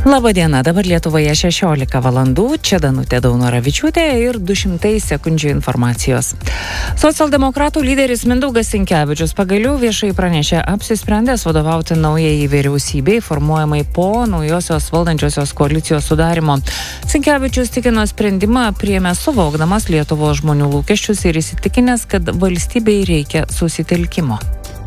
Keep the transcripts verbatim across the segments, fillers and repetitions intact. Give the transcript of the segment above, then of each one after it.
Labadiena, dabar Lietuvoje šešiolika valandų, čia Danutė Daunoravičiūtė ir du šimtai sekundžių informacijos. Socialdemokratų lyderis Mindaugas Sinkevičius pagaliau viešai pranešė apsisprendęs vadovauti naujai vyriausybei, formuojamai po naujosios valdančiosios koalicijos sudarimo. Sinkevičius tikino sprendimą priėmė suvokdamas Lietuvos žmonių lūkesčius ir įsitikinęs, kad valstybei reikia susitelkimo.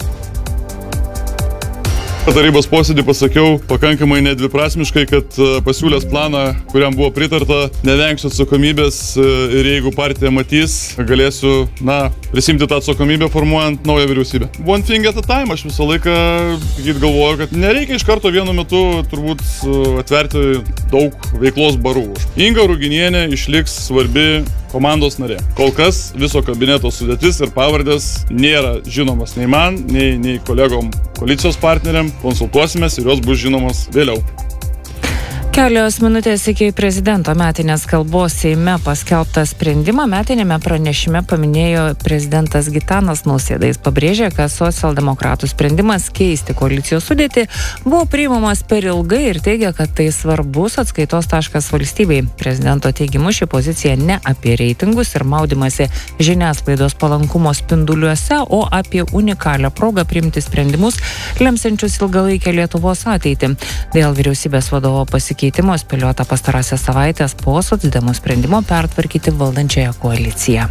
Tarybos posėdį pasakiau pakankamai nedviprasmiškai, kad pasiūlęs planą, kuriam buvo pritarta, nevengsiu atsakomybės ir jeigu partija matys, galėsiu, na, prisimti tą atsakomybę formuojant naują vyriausybę. One thing at a time, aš visą laiką galvoju, kad nereikia iš karto vienu metu turbūt atverti daug veiklos barų. Inga Ruginienė išliks svarbi komandos narė. Kol kas viso kabineto sudėtis ir pavardės nėra žinomas nei man, nei, nei kolegom koalicijos partneriam. Konsultuosimės ir jos bus žinomos vėliau. Kelios minutės iki prezidento metinės kalbos Seime paskelbtą sprendimą metinėme pranešime paminėjo prezidentas Gitanas Nausėda. Jis pabrėžė, kad socialdemokratų sprendimas keisti koalicijos sudėtį buvo priimamas per ilgai ir teigia, kad tai svarbus atskaitos taškas valstybei. Prezidento teigimu ši pozicija ne apie reitingus ir maudimąsi žiniasklaidos palankumo spinduliuose, o apie unikalią progą priimti sprendimus, lemsiančius ilgalaikę Lietuvos ateitį. Dėl vyriausybės vadovo pasikeitimo keitimo spėliota pastarąsias savaitės po socdemų sprendimo pertvarkyti valdančiąją koaliciją.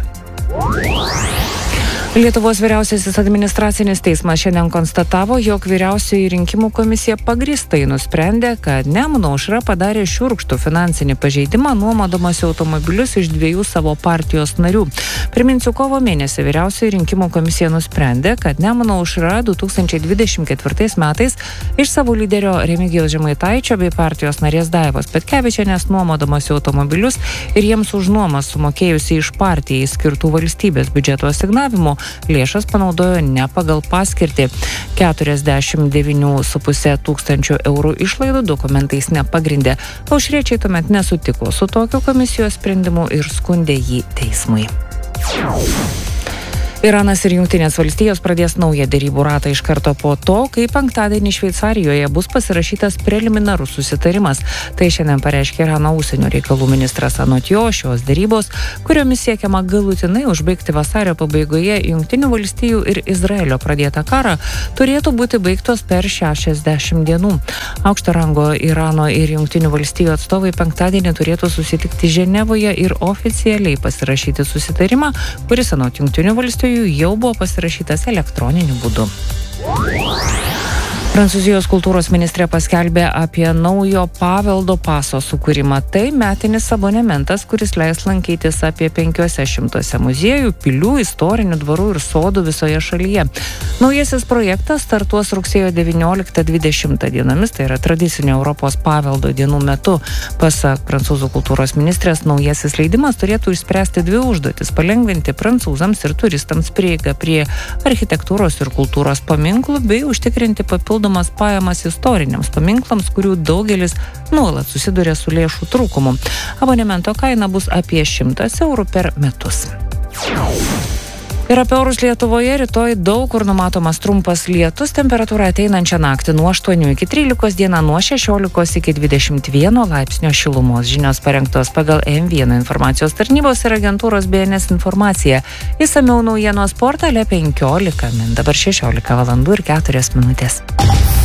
Lietuvos vyriausiasis administracinis teismas šiandien konstatavo, jog vyriausioji rinkimų komisija pagrįstai nusprendė, kad Nemuno aušra padarė šiurkštų finansinį pažeidimą nuomodamasi automobilius iš dviejų savo partijos narių. Priminsiu, kovo mėnesį vyriausioji rinkimų komisija nusprendė, kad Nemuno aušra du tūkstančiai dvidešimt ketvirtais metais iš savo lyderio Remigijaus Žemaitaičio bei partijos narės Daivos Petkevičienės nuomodamasi automobilius ir jiems už nuomą sumokėjusi iš partijai skirtų valstybės biudžeto asignavimų lėšas panaudojo ne pagal paskirtį. keturiasdešimt devyni su puse tūkstančių eurų išlaidų dokumentais nepagrindė. Aušriečiai tuomet nesutiko su tokiu komisijos sprendimu ir skundė jį teismui. Iranas ir Jungtinės valstijos pradės naują derybų ratą iš karto po to, kai penktadienį Šveicarijoje bus pasirašytas preliminarus susitarimas. Tai šiandien pareiškė Irano užsienio reikalų ministras. Anot jo, šios derybos, kuriomis siekiama galutinai užbaigti vasario pabaigoje Jungtinių valstijų ir Izraelio pradėtą karą, turėtų būti baigtos per šešiasdešimt dienų. Aukšto rango Irano ir Jungtinių valstijų atstovai penktadienį turėtų susitikti Ženevoje ir oficialiai pasirašyti susitarimą, kuris anot Jungtinių valstijų jau buvo pasirašytas elektroniniu būdu. Prancūzijos kultūros ministrė paskelbė apie naujo paveldo paso sukūrimą. Tai metinis abonementas, kuris leis lankytis apie penkiuose šimtuose muziejų, pilių, istorinių dvarų ir sodų visoje šalyje. Naujasis projektas startuos rugsėjo devynioliktą dvidešimtą dienomis, tai yra tradicinio Europos paveldo dienų metu. Pasak prancūzų kultūros ministrės, naujasis leidimas turėtų išspręsti dvi užduotis: palengvinti prancūzams ir turistams prieigą prie architektūros ir kultūros paminklų bei užtikrinti papildomą pajamas istoriniams paminklams, kurių daugelis nuolat susiduria su lėšų trūkumu. Abonemento kaina bus apie šimtas eurų per metus. Ir apie orus Lietuvoje rytoj daug kur numatomas trumpas lietus, temperatūra ateinančią naktį nuo aštuonių iki trylikos, dieną nuo šešiolikos iki dvidešimt vieno laipsnio šilumos. Žinios parengtos pagal M vieną informacijos tarnybos ir agentūros B N S informaciją. Išsamiau naujienos portale penkiolika min. Dabar šešiolika valandų ir keturios minutės.